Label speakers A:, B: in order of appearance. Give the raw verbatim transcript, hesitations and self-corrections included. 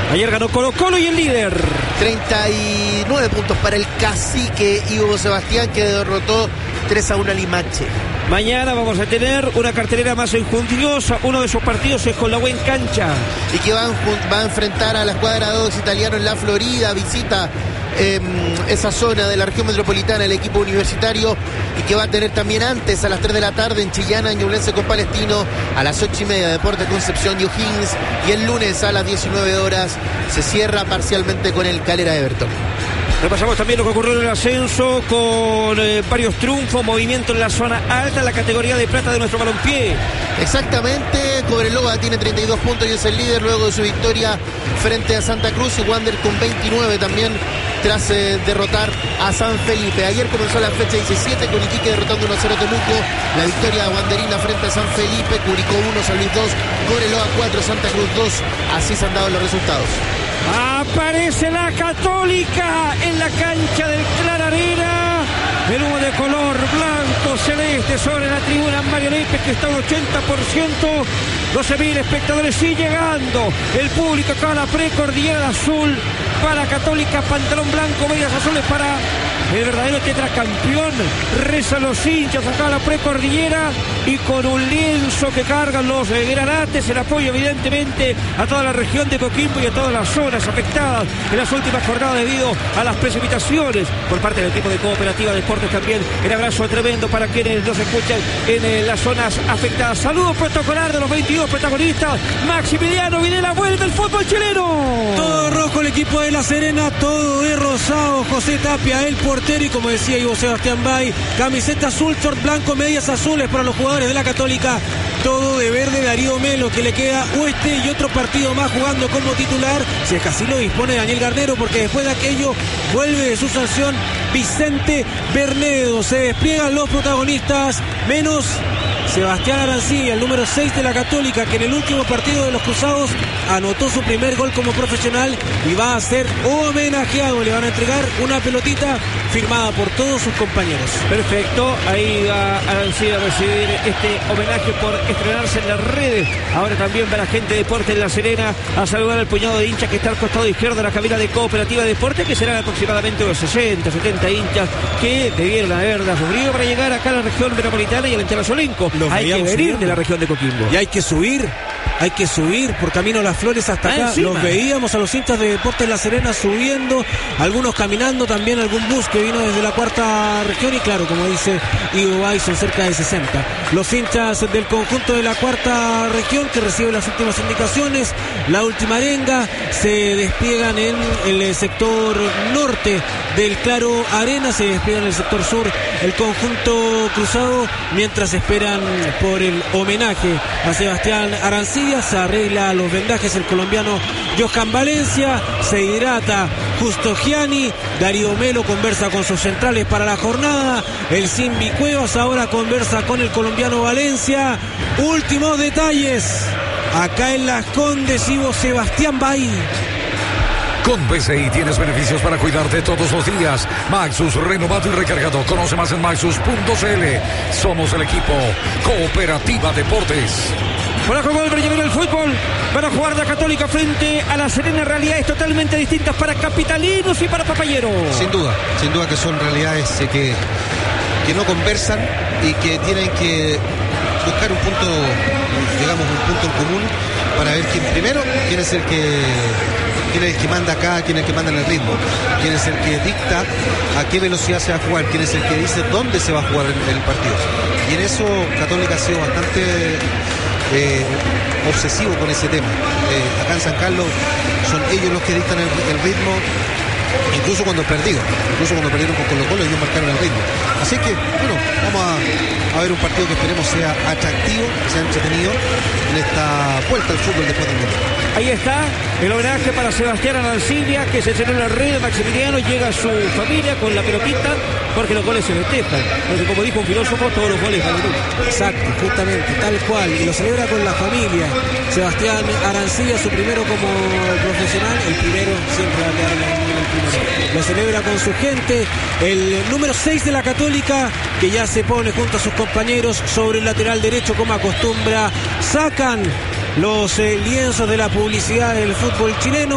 A: Ayer ganó Colo Colo y el líder.
B: treinta y nueve puntos para el cacique Ivo Sebastián, que derrotó tres a uno a Limache.
A: Mañana vamos a tener una cartelera más enjundiosa. Uno de sus partidos es con la buen cancha.
B: Y que va, va a enfrentar a la escuadra dos italiano en la Florida. Visita eh, esa zona de la región metropolitana el equipo universitario. Y que va a tener también antes a las tres de la tarde en Chillana, Ñublense con Palestino. A las ocho y media Deportes Concepción y O'Higgins. Y el lunes a las diecinueve horas se cierra parcialmente con el Calera Everton.
A: Repasamos también lo que ocurrió en el ascenso con eh, varios triunfos, movimiento en la zona alta, la categoría de plata de nuestro balompié.
B: Exactamente, Cobreloa tiene treinta y dos puntos y es el líder luego de su victoria frente a Santa Cruz, y Wander con veintinueve también tras eh, derrotar a San Felipe. Ayer comenzó la fecha diecisiete con Iquique derrotando uno a cero Temuco, la victoria de Wanderina frente a San Felipe, Curicó uno, San Luis dos, Cobreloa cuatro, Santa Cruz dos, así se han dado los resultados.
A: Aparece la Católica en la cancha del Clara Arena. El humo de color blanco celeste sobre la tribuna Mario López, que está a un ochenta por ciento. doce mil espectadores, sí llegando. El público acá a la precordillera azul. Para Católica, pantalón blanco, medias azules para el verdadero tetracampeón. Rezan los hinchas acá a la precordillera y con un lienzo que cargan los eh, granates, el apoyo evidentemente a toda la región de Coquimbo y a todas las zonas afectadas en las últimas jornadas debido a las precipitaciones por parte del equipo de Cooperativa Deportes. También el abrazo tremendo para quienes nos escuchan en eh, las zonas afectadas. Saludos protocolar de los veintidós protagonistas. Maximiliano Videla, vuelve el fútbol chileno.
C: Todo rojo el equipo de La Serena, todo de rosado. José Tapia, el portero, y como decía Ivo Sebastián Bay, camiseta azul, short blanco, medias azules para los jugadores de la Católica. Todo de verde, Darío Melo, que le queda este y otro partido más jugando como titular, si es que así lo dispone Daniel Garnero, porque después de aquello vuelve de su sanción Vicente Bernedo. Se despliegan los protagonistas, menos Sebastián Arancilla, el número seis de la Católica, que en el último partido de los Cruzados anotó su primer gol como profesional y va a ser homenajeado. Le van a entregar una pelotita firmada por todos sus compañeros.
A: Perfecto, ahí va Arancilla a recibir este homenaje por estrenarse en las redes. Ahora también va la gente de Deportes de La Serena a saludar al puñado de hinchas que está al costado izquierdo de la cabina de Cooperativa de Deportes, que serán aproximadamente unos sesenta, setenta hinchas que debieron haber sufrido para llegar acá a la región metropolitana y al Enchalazolenco. Hay que venir de la región de Coquimbo.
C: Y hay que subir, hay que subir por camino a Las Flores hasta acá.
A: Encima.
C: Los veíamos a los hinchas de Deportes La Serena subiendo, algunos caminando, también algún bus que vino desde la cuarta región, y claro, como dice Ivo Bay, son cerca de sesenta. Los hinchas del conjunto de la cuarta región que reciben las últimas indicaciones, la última arenga, se despliegan en el sector norte del Claro Arena, se despliegan en el sector sur el conjunto cruzado, mientras esperan por el homenaje a Sebastián Arancilla. Se arregla los vendajes el colombiano Johan Valencia, se hidrata Justo Gianni, Darío Melo conversa con sus centrales para la jornada, el Simbi Cuevas ahora conversa con el colombiano Valencia. Últimos detalles acá en Las Condes, Ivo Sebastián Bay.
D: Con B C I tienes beneficios para cuidarte todos los días. Maxus, renovado y recargado. Conoce más en maxus punto c l. Somos el equipo Cooperativa Deportes.
A: Para jugar el fútbol, para jugar la Católica frente a La Serena, realidades totalmente distintas para capitalinos y para papayeros.
E: Sin duda, sin duda que son realidades eh, que, que no conversan y que tienen que buscar un punto, digamos, un punto en común para ver quién primero, quién es el que quién es el que manda acá, quién es el que manda en el ritmo, quién es el que dicta a qué velocidad se va a jugar, quién es el que dice dónde se va a jugar el, el partido. Y en eso Católica ha sido bastante eh, obsesivo con ese tema. Eh, acá en San Carlos son ellos los que dictan el, el ritmo, incluso cuando perdieron, incluso cuando perdieron con Colo Colo, ellos marcaron el ritmo. Así que, bueno, vamos a, a ver un partido que esperemos sea atractivo, que sea entretenido en esta vuelta al fútbol después del mundial.
A: Ahí está el homenaje para Sebastián Arancilla, que se estrenó en la red. Maximiliano llega a su familia con la pelotita, porque los goles se festejan. Porque como dijo un filósofo, todos los goles valen uno.
C: Exacto, justamente, tal cual. Y lo celebra con la familia. Sebastián Arancilla, su primero como profesional, el primero siempre va a quedar en el primero. Lo celebra con su gente. El número seis de la Católica, que ya se pone junto a sus compañeros sobre el lateral derecho como acostumbra. Sacan los eh, lienzos de la publicidad del fútbol chileno.